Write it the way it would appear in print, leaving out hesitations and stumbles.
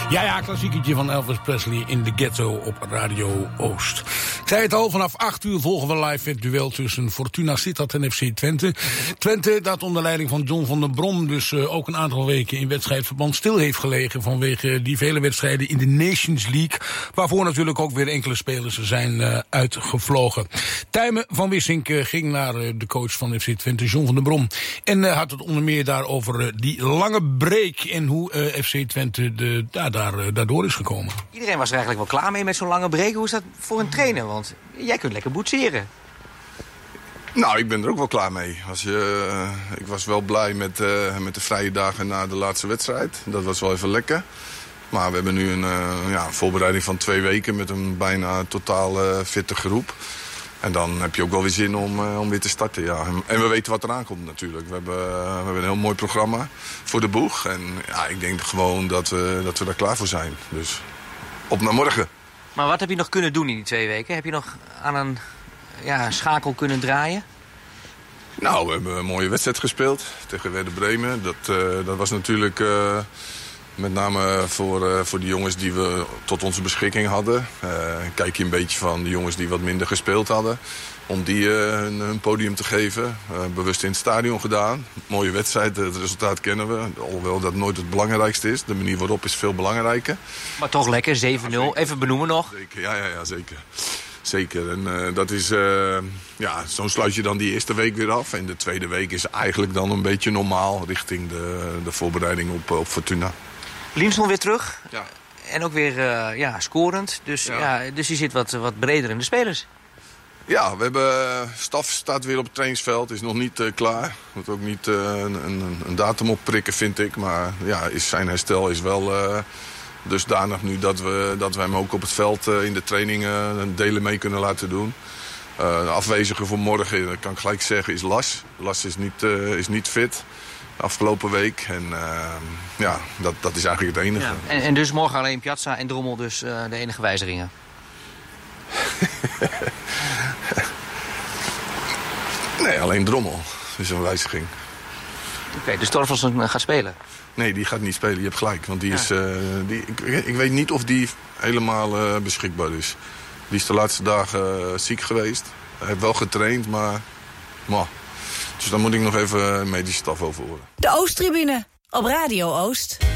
Ja, klassieketje van Elvis Presley in de ghetto op Radio Oost. Ik zei het al, vanaf 8 uur volgen we live het duel tussen Fortuna Sittard en FC Twente. Twente, dat onder leiding van John van der Brom dus ook een aantal weken in wedstrijdverband stil heeft gelegen vanwege die vele wedstrijden in de Nations League, waarvoor natuurlijk ook weer enkele spelers zijn uitgevlogen. Tijmen van Wissink ging naar de coach van FC Twente, John van der Brom, en had het onder meer daarover die lange break en hoe FC Twente daardoor is gekomen. Iedereen was er eigenlijk wel klaar mee met zo'n lange break. Hoe is dat voor een trainer? Want jij kunt lekker boetseren. Nou, ik ben er ook wel klaar mee. Ik was wel blij met de vrije dagen na de laatste wedstrijd. Dat was wel even lekker. Maar we hebben nu een voorbereiding van 2 weken met een bijna totaal fitte groep. En dan heb je ook wel weer zin om weer te starten. Ja. En we weten wat eraan komt natuurlijk. We hebben een heel mooi programma voor de boeg. En ja, ik denk gewoon dat we daar klaar voor zijn. Dus op naar morgen. Maar wat heb je nog kunnen doen in die 2 weken? Heb je nog aan een schakel kunnen draaien? Nou, we hebben een mooie wedstrijd gespeeld tegen Werder Bremen. Dat was natuurlijk met name voor de jongens die we tot onze beschikking hadden. Kijk je een beetje van de jongens die wat minder gespeeld hadden. Om die een podium te geven. Bewust in het stadion gedaan. Mooie wedstrijd, het resultaat kennen we. Alhoewel dat nooit het belangrijkste is. De manier waarop is veel belangrijker. Maar toch lekker, 7-0. Even benoemen nog. Zeker, ja, zeker. Zeker. En dat is, zo sluit je dan die eerste week weer af. En de tweede week is eigenlijk dan een beetje normaal richting de voorbereiding op Fortuna. Linsson weer terug. Ja. En ook weer scorend. Dus je zit wat breder in de spelers. Ja, we hebben staf staat weer op het trainingsveld. Is nog niet klaar. Moet ook niet een datum opprikken, vind ik. Maar ja, zijn herstel is wel dusdanig nu dat we hem ook op het veld in de trainingen delen mee kunnen laten doen. De afwezige voor morgen, dat kan ik gelijk zeggen, is Las. Las is niet fit de afgelopen week. En dat is eigenlijk het enige. Ja. En dus morgen alleen Piazza en Drommel dus de enige wijzigingen? Nee, alleen Drommel is een wijziging. Oké, dus Torfelsson gaat spelen? Nee, die gaat niet spelen. Je hebt gelijk. Want die is, ik weet niet of die helemaal beschikbaar is. Die is de laatste dagen ziek geweest. Hij heeft wel getraind, maar... Dus daar moet ik nog even medische staf over horen. De Oosttribune op Radio Oost.